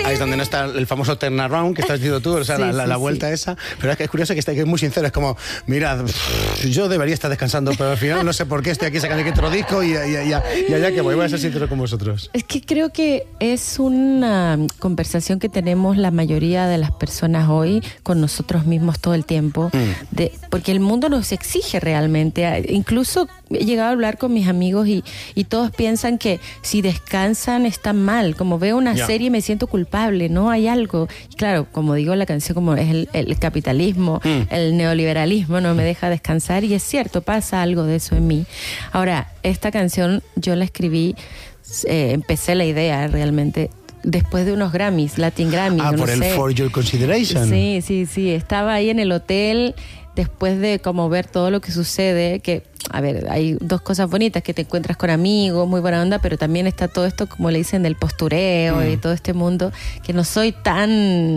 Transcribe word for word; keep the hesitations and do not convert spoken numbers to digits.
Ahí es donde no está el famoso turnaround que estás diciendo tú, o sea, Sí, la, la, sí, la vuelta sí. esa. Pero es que es curioso que está que es muy sincero, es como, mira, yo debería estar descansando, pero al final no sé por qué estoy aquí sacando aquí otro disco y, y, y, y allá que voy, voy a ser sincero con vosotros. Es que creo que es una conversación que tenemos la mayoría de las personas hoy con nosotros mismos todo el tiempo, mm. de, porque el mundo nos exige realmente. Incluso he llegado a hablar con mis amigos y, y todos piensan que si descansan están mal. Como veo una yeah. serie me siento culpable, ¿no? Hay algo. Y claro, como digo la canción, como es el, el capitalismo, mm. el neoliberalismo no me deja descansar, y es cierto, pasa algo de eso en mí. Ahora, esta canción yo la escribí, eh, empecé la idea realmente después de unos Grammys, Latin Grammys. Ah, no por sé. el For Your Consideration. Sí, sí, sí. Estaba ahí en el hotel después de como ver todo lo que sucede, que, a ver, hay dos cosas bonitas, que te encuentras con amigos, muy buena onda, pero también está todo esto, como le dicen, del postureo mm. y todo este mundo, que no soy tan